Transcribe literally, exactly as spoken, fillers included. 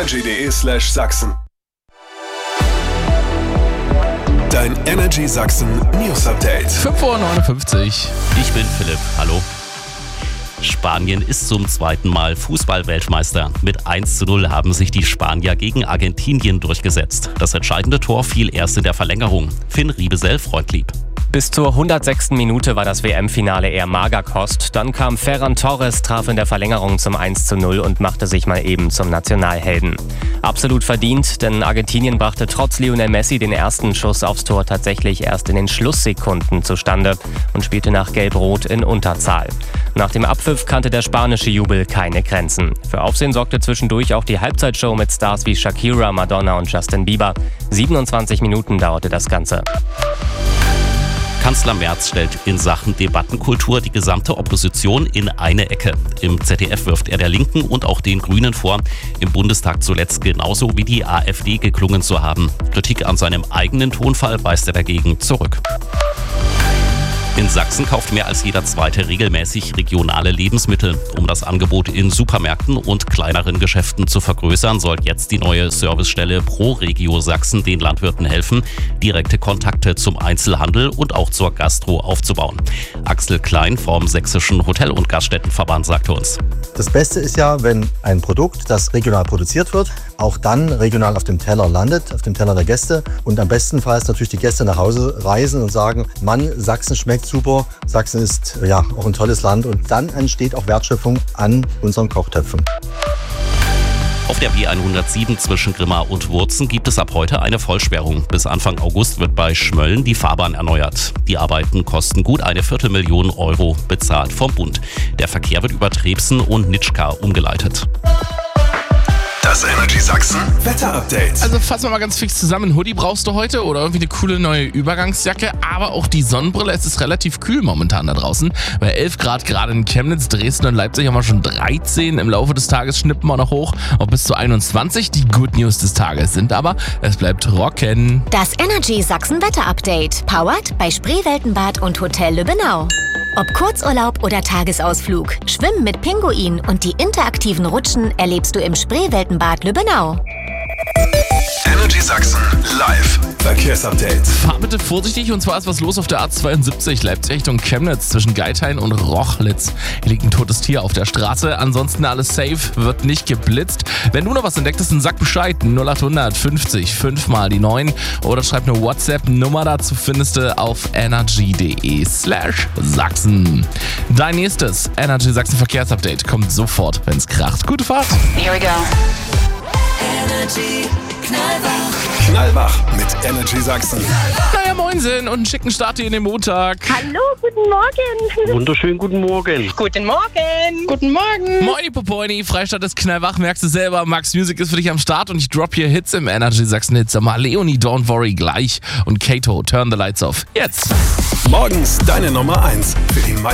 energy.de slash Sachsen. Dein Energy Sachsen News Update. fünf Uhr neunundfünfzig. Ich bin Philipp, hallo. Spanien ist zum zweiten Mal Fußball-Weltmeister. Mit eins zu null haben sich die Spanier gegen Argentinien durchgesetzt. Das entscheidende Tor fiel erst in der Verlängerung. Finn Riebesell, Freundlieb. Bis zur hundertsechsten Minute war das W M-Finale eher Magerkost. Dann kam Ferran Torres, traf in der Verlängerung zum eins zu null und machte sich mal eben zum Nationalhelden. Absolut verdient, denn Argentinien brachte trotz Lionel Messi den ersten Schuss aufs Tor tatsächlich erst in den Schlusssekunden zustande und spielte nach Gelb-Rot in Unterzahl. Nach dem Abpfiff kannte der spanische Jubel keine Grenzen. Für Aufsehen sorgte zwischendurch auch die Halbzeitshow mit Stars wie Shakira, Madonna und Justin Bieber. siebenundzwanzig Minuten dauerte das Ganze. Kanzler Merz stellt in Sachen Debattenkultur die gesamte Opposition in eine Ecke. Im Z D F wirft er der Linken und auch den Grünen vor, im Bundestag zuletzt genauso wie die AfD geklungen zu haben. Kritik an seinem eigenen Tonfall weist er dagegen zurück. In Sachsen kauft mehr als jeder Zweite regelmäßig regionale Lebensmittel. Um das Angebot in Supermärkten und kleineren Geschäften zu vergrößern, soll jetzt die neue Servicestelle ProRegio Sachsen den Landwirten helfen, direkte Kontakte zum Einzelhandel und auch zur Gastro aufzubauen. Axel Klein vom Sächsischen Hotel- und Gaststättenverband sagte uns: Das Beste ist ja, wenn ein Produkt, das regional produziert wird, auch dann regional auf dem Teller landet, auf dem Teller der Gäste. Und am bestenfalls natürlich die Gäste nach Hause reisen und sagen, Mann, Sachsen schmeckt super, Sachsen ist ja auch ein tolles Land. Und dann entsteht auch Wertschöpfung an unseren Kochtöpfen. Auf der B hundertsieben zwischen Grimma und Wurzen gibt es ab heute eine Vollsperrung. Bis Anfang August wird bei Schmölln die Fahrbahn erneuert. Die Arbeiten kosten gut eine Viertelmillion Euro, bezahlt vom Bund. Der Verkehr wird über Trebsen und Nitschka umgeleitet. Das Energy Sachsen Wetter Update. Also fassen wir mal ganz fix zusammen. Hoodie brauchst du heute oder irgendwie eine coole neue Übergangsjacke, aber auch die Sonnenbrille. Es ist relativ kühl momentan da draußen. Bei elf Grad gerade in Chemnitz, Dresden und Leipzig haben wir schon dreizehn. Im Laufe des Tages schnippen wir noch hoch auf bis zu einundzwanzig. Die Good News des Tages sind aber, es bleibt trocken. Das Energy Sachsen Wetter Update. Powered bei Spreeweltenbad und Hotel Lübbenau. Ob Kurzurlaub oder Tagesausflug, Schwimmen mit Pinguin und die interaktiven Rutschen erlebst du im Spreeweltenbad Lübbenau. Energy Sachsen live Verkehrsupdate. Fahr bitte vorsichtig, und zwar ist was los auf der A zweiundsiebzig Leipzig Richtung Chemnitz zwischen Geithain und Rochlitz. Hier liegt ein totes Tier auf der Straße, ansonsten alles safe, wird nicht geblitzt. Wenn du noch was entdeckt hast, dann sag Bescheid. null achthundert fünfzig fünf mal die neun oder schreib eine WhatsApp-Nummer dazu, findest du auf energy.de slash Sachsen. Dein nächstes Energy Sachsen Verkehrsupdate kommt sofort, wenn's kracht. Gute Fahrt! Here we go. Energy Knallwach. Knallwach mit Energy Sachsen. Naja, moinsen und einen schicken Start hier in den Montag. Hallo, guten Morgen. Wunderschönen guten Morgen. Guten Morgen. Guten Morgen. Moini Popoini, Freistadt ist knallwach, merkst du selber. Max Music ist für dich am Start und ich drop hier Hits im Energy Sachsen Hits. Mal Leonie, Don't Worry gleich und Kato, Turn the Lights Off. Jetzt. Morgens deine Nummer eins für die